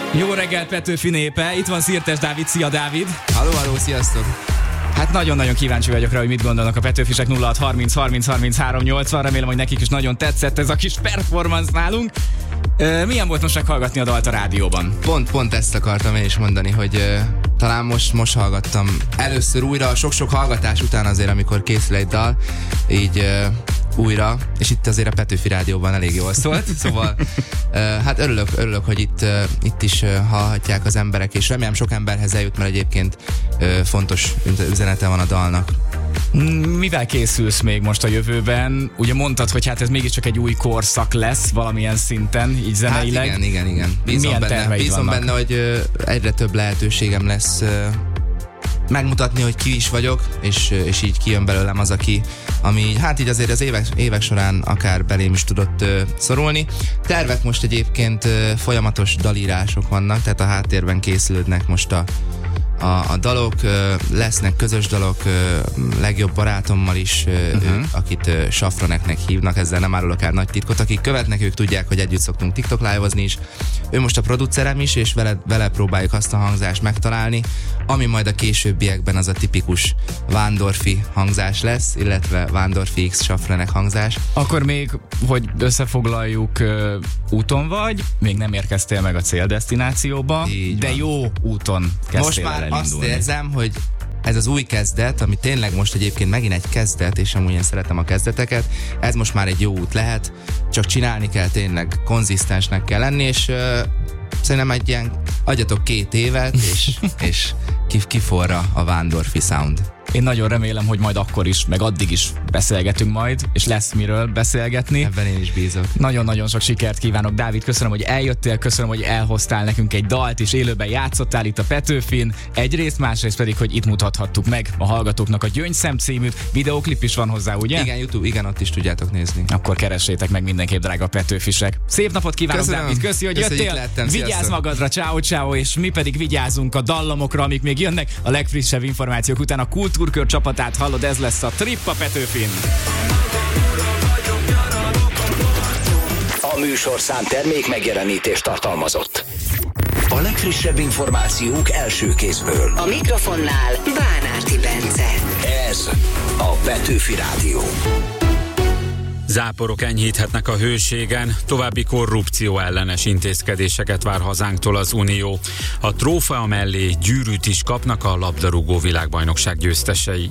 Jó reggel, Petőfi népe! Itt van Szirtes Dávid. Szia, Dávid! Halló, sziasztok! Hát nagyon-nagyon kíváncsi vagyok rá, hogy mit gondolnak a petőfisek. 0630 30 33 80. Remélem, hogy nekik is nagyon tetszett ez a kis performance nálunk. Milyen volt most meghallgatni a dalt a rádióban? Pont ezt akartam én is mondani, hogy talán most hallgattam először újra, sok-sok hallgatás után azért, amikor készül egy dal, így újra, és itt azért a Petőfi Rádióban elég jól szólt, szóval hát örülök, hogy itt is hallhatják az emberek, és remélem sok emberhez eljut, mert egyébként fontos üzenete van a dalnak. Mivel készülsz még most a jövőben? Ugye mondtad, hogy hát ez mégiscsak egy új korszak lesz valamilyen szinten, így zeneileg. Hát igen. Bízom benne, hogy egyre több lehetőségem lesz megmutatni, hogy ki is vagyok, és így kijön belőlem az, ami hát így azért az évek során akár belém is tudott szorulni. Tervek most egyébként folyamatos dalírások vannak, tehát a háttérben készülődnek most a dalok, lesznek közös dalok, legjobb barátommal is, akit Safraneknek hívnak, ezzel nem árulok el nagy titkot, akik követnek, ők tudják, hogy együtt szoktunk TikTok live-ozni is. Ő most a producerem is, és vele próbáljuk azt a hangzást megtalálni, ami majd a későbbiekben az a tipikus Vándorfi hangzás lesz, illetve Vándorfi X Safranek hangzás. Akkor még, hogy összefoglaljuk, úton vagy, még nem érkeztél meg a céldesztinációba, de jó úton kezdtél most már elindulni. Azt érzem, hogy ez az új kezdet, ami tényleg most egyébként megint egy kezdet, és amúgy én szeretem a kezdeteket, ez most már egy jó út lehet, csak csinálni kell, tényleg konzisztensnek kell lenni, és szerintem egy ilyen, adjatok 2 évet, és kiforra a Vándorfi sound. Én nagyon remélem, hogy majd akkor is, meg addig is beszélgetünk majd, és lesz miről beszélgetni. Ebben én is bízok. Nagyon-nagyon sok sikert kívánok, Dávid, köszönöm, hogy eljöttél, köszönöm, hogy elhoztál nekünk egy dalt, és élőben játszottál itt a Petőfin. Egyrészt, másrészt pedig, hogy itt mutathattuk meg a hallgatóknak a Gyöngyszem címűt. Videóklip is van hozzá, ugye? Igen, YouTube, igen, ott is tudjátok nézni. Akkor keressétek meg mindenképp, drága petőfisek. Szép napot kívánok, köszönöm. Dávid, köszi, hogy jöttél. Vigyázz magadra, ciao, és mi pedig vigyázzunk a dallamokra, amik még jönnek. A legfrissebb információk után a Kultúrkör csapatát hallod, ez lesz a Trip a Petőfin. A műsorszám termék megjelenítést tartalmazott. A legfrissebb információk első kézből. A mikrofonnál Bánárti Bence. Ez a Petőfi Rádió. Záporok enyhíthetnek a hőségen, további korrupció ellenes intézkedéseket vár hazánktól az Unió. A trófea mellé gyűrűt is kapnak a labdarúgó világbajnokság győztesei.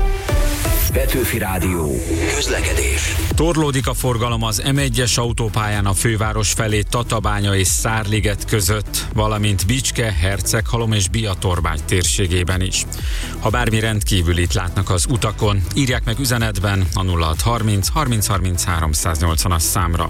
Petőfi Rádió. Közlekedés. Torlódik a forgalom az M1-es autópályán a főváros felé Tatabánya és Szárliget között, valamint Bicske, Herceghalom és Biatorbágy térségében is. Ha bármi rendkívülit látnak az utakon, írják meg üzenetben a 0630 30 33 180-as számra.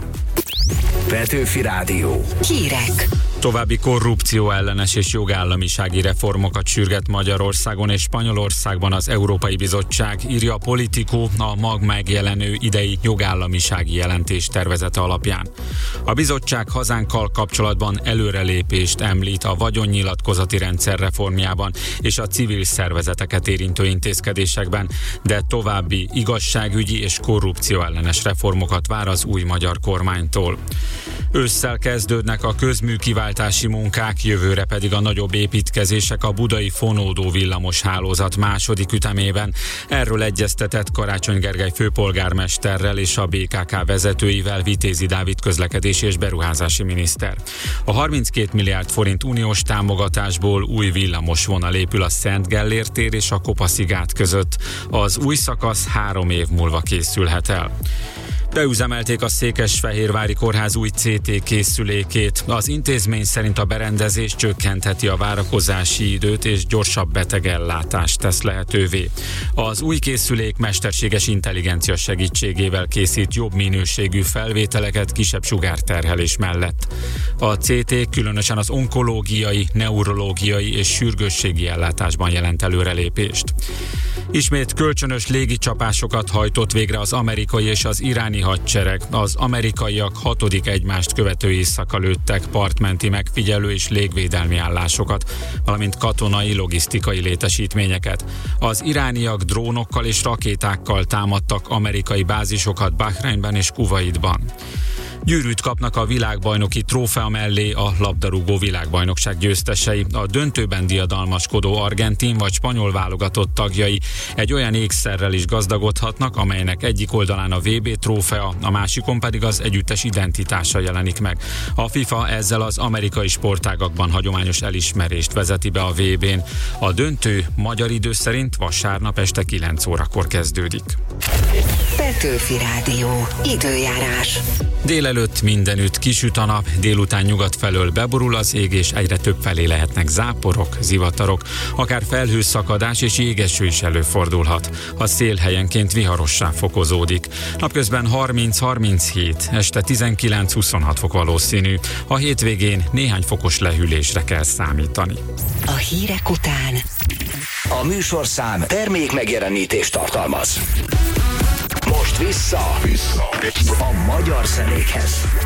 Petőfi Rádió. Hírek. További korrupció ellenes és jogállamisági reformokat sürget Magyarországon és Spanyolországban az Európai Bizottság, írja a Politico a mag megjelenő idei jogállamisági jelentés tervezete alapján. A bizottság hazánkkal kapcsolatban előrelépést említ a vagyonnyilatkozati rendszer reformjában és a civil szervezeteket érintő intézkedésekben, de további igazságügyi és korrupció ellenes reformokat vár az új magyar kormánytól. Ősszel kezdődnek a közműkiváltási munkák, jövőre pedig a nagyobb építkezések a budai fonódó villamos hálózat második ütemében. Erről egyeztetett Karácsony Gergely főpolgármesterrel és a BKK vezetőivel Vitézi Dávid közlekedési és beruházási miniszter. A 32 milliárd forint uniós támogatásból új villamosvonal épül a Szent Gellér tér és a Kopaszigát között. Az új szakasz 3 év múlva készülhet el. Beüzemelték a Székesfehérvári Kórház új CT készülékét. Az intézmény szerint a berendezés csökkentheti a várakozási időt és gyorsabb betegellátást tesz lehetővé. Az új készülék mesterséges intelligencia segítségével készít jobb minőségű felvételeket kisebb sugárterhelés mellett. A CT különösen az onkológiai, neurológiai és sürgősségi ellátásban jelent előrelépést. Ismét kölcsönös légicsapásokat hajtott végre az amerikai és az iráni hadsereg. Az amerikaiak 6. egymást követő éjszaka lőttek partmenti megfigyelő és légvédelmi állásokat, valamint katonai logisztikai létesítményeket. Az irániak drónokkal és rakétákkal támadtak amerikai bázisokat Bahreinben és Kuwaitban. Gyűrűt kapnak a világbajnoki trófea mellé a labdarúgó világbajnokság győztesei. A döntőben diadalmaskodó argentin vagy spanyol válogatott tagjai egy olyan ékszerrel is gazdagodhatnak, amelynek egyik oldalán a VB trófea, a másikon pedig az együttes identitása jelenik meg. A FIFA ezzel az amerikai sportágakban hagyományos elismerést vezeti be a VB-n. A döntő magyar idő szerint vasárnap este 9 órakor kezdődik. Petőfi Rádió. Időjárás. Délelőtt mindenütt kisüt a nap, délután nyugat felől beborul az ég, és egyre több felé lehetnek záporok, zivatarok, akár felhőszakadás és jégeső is előfordulhat. A szél helyenként viharossá fokozódik. Napközben 30-37, este 19-26 fok valószínű. A hétvégén néhány fokos lehűlésre kell számítani. A hírek után a műsorszám termék megjelenítést tartalmaz. Most vissza a magyar zenékhez.